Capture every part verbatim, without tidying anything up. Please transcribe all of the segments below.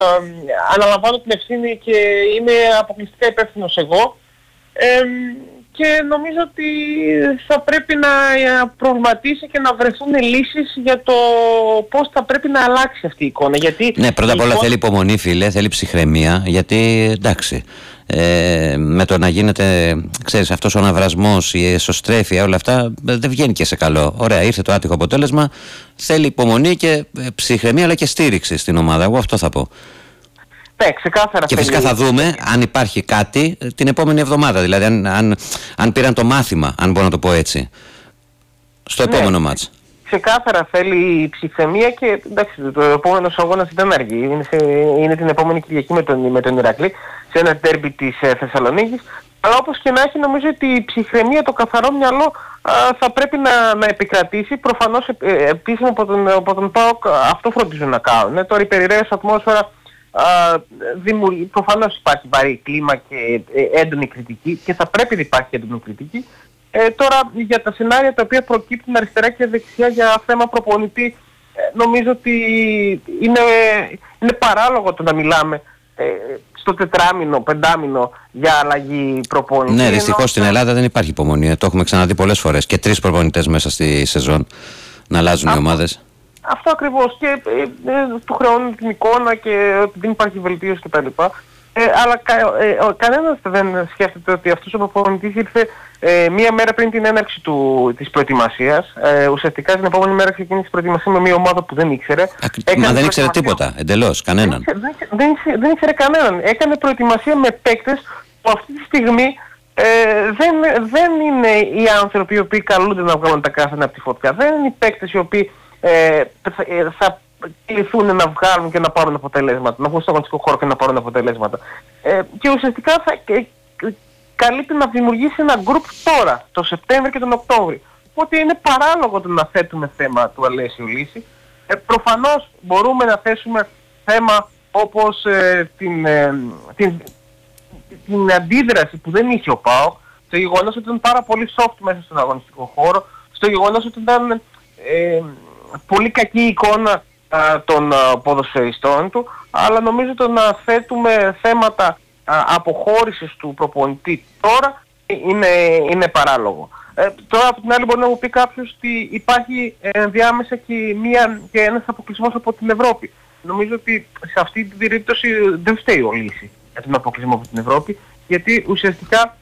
αναλαμβάνω την ευθύνη και είμαι αποκλειστικά υπεύθυνος εγώ. Ε, και νομίζω ότι θα πρέπει να προβληματίσει και να βρεθούν λύσεις για το πώς θα πρέπει να αλλάξει αυτή η εικόνα. Γιατί ναι, πρώτα απ' όλα εικόνα... θέλει υπομονή, φίλε, θέλει ψυχραιμία, γιατί εντάξει, ε, με το να γίνεται, ξέρεις, αυτός ο αναβρασμός, η εσωστρέφεια, όλα αυτά δεν βγαίνει και σε καλό. Ωραία, ήρθε το άτυχο αποτέλεσμα, θέλει υπομονή και ψυχραιμία, αλλά και στήριξη στην ομάδα. Εγώ αυτό θα πω. Ναι, ξεκάθαρα. Και φυσικά θα δούμε αν υπάρχει κάτι την επόμενη εβδομάδα. Δηλαδή, αν, αν, αν πήραν το μάθημα, αν μπορώ να το πω έτσι, στο επόμενο ναι, μάτς. Ξεκάθαρα θέλει ψυχραιμία και εντάξει, το επόμενο αγώνας δεν αργεί. Είναι, σε, είναι την επόμενη Κυριακή με τον, με τον Ηρακλή, σε ένα ντέρμπι της ε, Θεσσαλονίκης. Αλλά όπως και να έχει, νομίζω ότι η ψυχραιμία, το καθαρό μυαλό α, θα πρέπει να, να επικρατήσει. Προφανώς ε, επίσημα από τον, από τον ΠΑΟΚ αυτό φροντίζουν να κάνουν. Ε, τώρα η περιραίωση ατμόσφαιρα. Uh, δημιουργεί, προφανώς υπάρχει βαρύ κλίμα και ε, έντονη κριτική και θα πρέπει να υπάρχει έντονη κριτική. Ε, τώρα για τα σενάρια τα οποία προκύπτουν αριστερά και δεξιά για θέμα προπονητή, ε, νομίζω ότι είναι, είναι παράλογο το να μιλάμε ε, στο τετράμινο, πεντάμινο για αλλαγή προπονητή. Ναι, δυστυχώς στην Ελλάδα δεν υπάρχει υπομονή. Το έχουμε ξαναδεί πολλές φορές και τρεις προπονητές μέσα στη σεζόν να αλλάζουν Α, οι ομάδες. Αυτό ακριβώς και ε, ε, του χρεώνει την εικόνα και ότι δεν υπάρχει βελτίωση κτλ. Ε, αλλά κα, ε, ο, κανένας δεν σκέφτεται ότι αυτός ο προπονητής ήρθε ε, μία μέρα πριν την έναρξη του, της προετοιμασίας. Ε, ουσιαστικά την επόμενη μέρα ξεκίνησε η προετοιμασία με μία ομάδα που δεν ήξερε. Α, μα δεν ήξερε τίποτα, εντελώς, κανέναν. Δεν, δεν, δεν, ήξερε, δεν ήξερε κανέναν. Έκανε προετοιμασία με παίκτες που αυτή τη στιγμή ε, δεν, δεν είναι οι άνθρωποι οι οποίοι καλούνται να βγάλουν τα κάστανα από τη φωτιά. Δεν είναι οι παίκτες οι οποίοι Ε, θα, ε, θα κληθούν να βγάλουν και να πάρουν αποτελέσματα, να βγουν στο αγωνιστικό χώρο και να πάρουν αποτελέσματα. Ε, και ουσιαστικά θα ε, καλείται να δημιουργήσει ένα γκρουπ τώρα, το Σεπτέμβριο και τον Οκτώβριο. Οπότε είναι παράλογο το να θέτουμε θέμα του Αλέσιου Λύση. Ε, προφανώς μπορούμε να θέσουμε θέμα όπως ε, την, ε, την, την αντίδραση που δεν είχε ο ΠΑΟΚ, στο γεγονός ότι ήταν πάρα πολύ soft μέσα στον αγωνιστικό χώρο, στο γεγονός ότι ήταν ε, πολύ κακή εικόνα α, των α, ποδοσφαιριστών του, αλλά νομίζω το να θέτουμε θέματα α, αποχώρησης του προπονητή τώρα είναι, είναι παράλογο. Ε, τώρα από την άλλη μπορεί να μου πει κάποιος ότι υπάρχει ενδιάμεσα και, μία, και ένας αποκλεισμός από την Ευρώπη. Νομίζω ότι σε αυτή την περίπτωση δεν φταίει ο Λύση για τον αποκλεισμό από την Ευρώπη, γιατί ουσιαστικά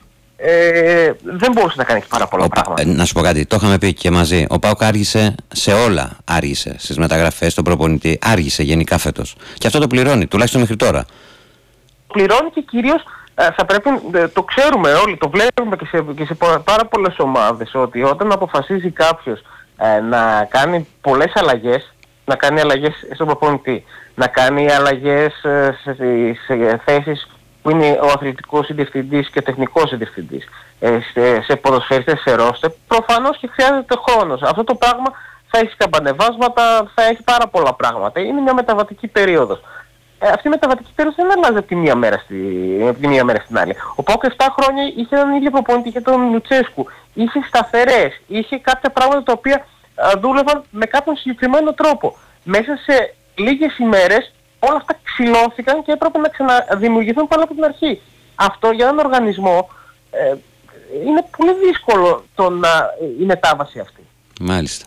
Ε, δεν μπορούσε να κάνει πάρα πολλά ο, πράγματα. Να σου πω κάτι, το είχαμε πει και μαζί. Ο ΠΑΟΚ άργησε σε όλα. Άργησε στις μεταγραφές, στον προπονητή. Άργησε γενικά φέτος. Και αυτό το πληρώνει, τουλάχιστον μέχρι τώρα. Πληρώνει και κυρίως ε, θα πρέπει, ε, το ξέρουμε όλοι, το βλέπουμε και σε, και σε πάρα πολλές ομάδες, ότι όταν αποφασίζει κάποιος ε, να κάνει πολλές αλλαγές, να κάνει αλλαγές στον προπονητή, να κάνει αλλαγές ε, σε, σε, σε θέσεις που είναι ο αθλητικός διευθυντής και τεχνικός διευθυντής ε, σε, σε ποδοσφαιριστές, σε ρόστερ, προφανώς και χρειάζεται χρόνος. Αυτό το πράγμα θα έχει καμπανεβάσματα, θα έχει πάρα πολλά πράγματα. Είναι μια μεταβατική περίοδος. Ε, αυτή η μεταβατική περίοδος δεν αλλάζει από τη μία μέρα, στη, από τη μία μέρα στην άλλη. Ο ΠΑΟΚ εφτά χρόνια είχε έναν ίδιο προπονητή, είχε τον Λουτσέσκου, είχε σταθερές, είχε κάποια πράγματα τα οποία α, δούλευαν με κάποιον συγκεκριμένο τρόπο. Μέσα σε λίγες ημέρες όλα αυτά ξυλώθηκαν και έπρεπε να ξαναδημιουργηθούν πάλι από την αρχή. Αυτό για έναν οργανισμό ε, είναι πολύ δύσκολο το να, η μετάβαση αυτή. Μάλιστα.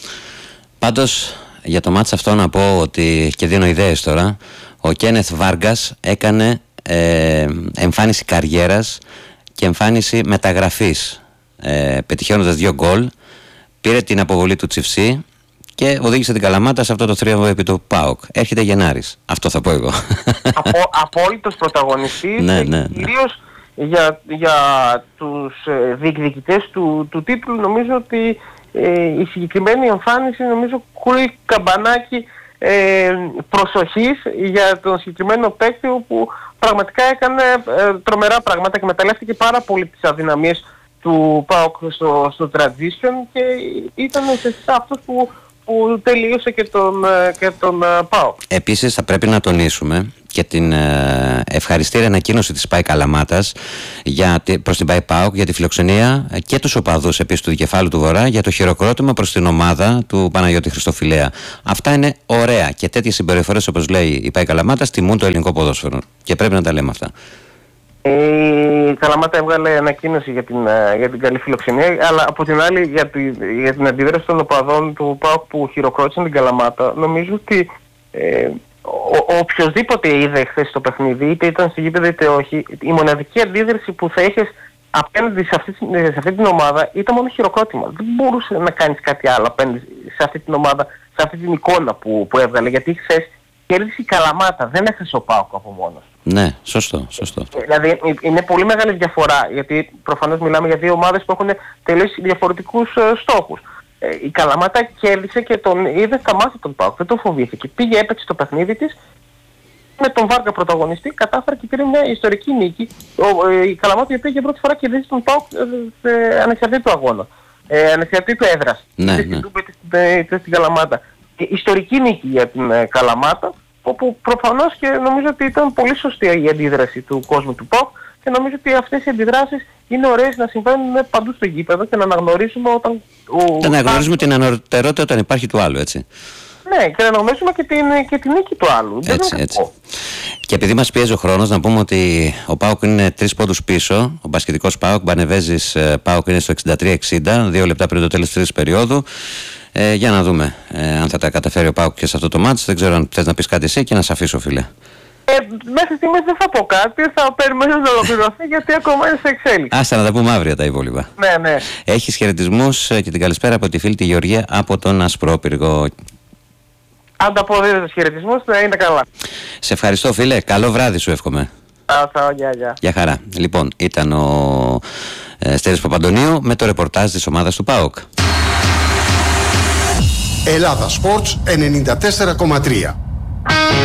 Πάντως για το μάτς αυτό να πω ότι, και δίνω ιδέες τώρα, ο Κένεθ Βάργκας έκανε ε, εμφάνιση καριέρας και εμφάνιση μεταγραφής, ε, πετυχαίνοντας δύο γκολ, πήρε την αποβολή του Τσιφσί και οδήγησε την Καλαμάτα σε αυτό το θρίαμβο επί του ΠΑΟΚ. Έρχεται Γενάρης. Αυτό θα πω εγώ. Απο, απόλυτος πρωταγωνιστής, ναι, ναι, ναι. Κυρίως για, για τους ε, διεκδικητές του, του τίτλου. Νομίζω ότι ε, η συγκεκριμένη εμφάνιση νομίζω κουρεί καμπανάκι ε, προσοχής για τον συγκεκριμένο παίκτη που πραγματικά έκανε ε, τρομερά πράγματα και μεταλλεύτηκε πάρα πολύ τις αδυναμίες του ΠΑΟΚ στο, στο transition και ήταν ουσιαστικά αυτός που που τελείωσε και τον, και τον ΠΑΟΚ. Επίσης θα πρέπει να τονίσουμε, και την ε, ευχαριστήρια ανακοίνωση της ΠΑΕ Καλαμάτας για, προς την ΠΑΕ ΠΑΟΚ για τη φιλοξενία και τους οπαδούς επίσης του Δικεφάλου του Βορρά για το χειροκρότημα προς την ομάδα του Παναγιώτη Χριστοφιλέα. Αυτά είναι ωραία και τέτοιες συμπεριφορές, όπως λέει η ΠΑΕ Καλαμάτας, τιμούν το ελληνικό ποδόσφαιρο και πρέπει να τα λέμε αυτά. Η Καλαμάτα έβγαλε ανακοίνωση για την, για την καλή φιλοξενία, αλλά από την άλλη για, τη, για την αντίδραση των οπαδών του ΠΑΟΚ που χειροκρότησαν την Καλαμάτα, νομίζω ότι ε, ο, ο οποιοσδήποτε είδε χθες το παιχνίδι, είτε ήταν στη γήπεδο είτε όχι, η μοναδική αντίδραση που θα έχεις απέναντι σε αυτή, σε αυτή την ομάδα ήταν μόνο χειροκρότημα. Δεν μπορούσε να κάνεις κάτι άλλο απέναντι σε αυτή την ομάδα, σε αυτή την εικόνα που, που έβγαλε, γιατί χθες κέρδισε η Καλαμάτα, δεν έχασε ο ΠΑΟΚ από μόνος. Ναι, σωστό, σωστό. Δηλαδή είναι πολύ μεγάλη διαφορά, γιατί προφανώς μιλάμε για δύο ομάδες που έχουν τελείως διαφορετικούς ε, στόχους. Ε, η Καλαμάτα κέρδισε και τον είδε στα μάτια τον ΠΑΟΚ, δεν τον φοβήθηκε. Πήγε, έπαιξε το παιχνίδι της, με τον Βάρκα πρωταγωνιστή, κατάφερε και πήρε μια ιστορική νίκη. Ο, ε, η Καλαμάτα η οποία για πρώτη φορά κερδίζει τον ΠΑΟΚ ε, ε, ανεξαρτήτου αγώνα, ε, ανεξαρτήτου έδρας. Ναι, είτε ναι. στην Τούμπα είτε στην Καλαμάτα. Ε, ιστορική νίκη για την ε, Καλαμάτα, όπου προφανώς και νομίζω ότι ήταν πολύ σωστή η αντίδραση του κόσμου του ΠΑΟΚ και νομίζω ότι αυτές οι αντιδράσεις είναι ωραίες να συμβαίνουν παντού στο γήπεδο και να αναγνωρίσουμε όταν... Ο... Να αναγνωρίζουμε την ανωτερότητα όταν υπάρχει του άλλου, έτσι. Ναι, και να αναγνωρίσουμε και την, και την νίκη του άλλου. Έτσι, δεν έτσι. Και επειδή μας πιέζει ο χρόνος, να πούμε ότι ο ΠΑΟΚ είναι τρεις πόντους πίσω, ο μπασκετικός ΠΑΟΚ, Μπανεβέζης ΠΑΟΚ είναι στο εξήντα τρία εξήντα, δύο λεπτά πριν το τέλος της τρίτης περίοδου. Ε, για να δούμε ε, αν θα τα καταφέρει ο ΠΑΟΚ και σε αυτό το μάτς. Δεν ξέρω αν θες να πεις κάτι εσύ και να σε αφήσω, φίλε. Ε, μέχρι στιγμής δεν θα πω κάτι, θα περιμένω να ολοκληρωθεί γιατί ακόμα είναι σε εξέλιξη. Άστα να τα πούμε αύριο τα υπόλοιπα. Ναι, ναι. Έχεις χαιρετισμούς και την καλησπέρα από τη φίλη τη Γεωργία από τον Ασπρόπυργο. Ανταποδίδω τους χαιρετισμούς, να είναι καλά. Σε ευχαριστώ, φίλε. Καλό βράδυ σου εύχομαι. Άστα, γεια, γεια. Γεια χαρά. Λοιπόν, ήταν ο ε, Στέλιος Παπαντονίου με το ρεπορτάζ της ομάδας του ΠΑΟΚ. Ελλάδα Sports ενενήντα τέσσερα κόμμα τρία.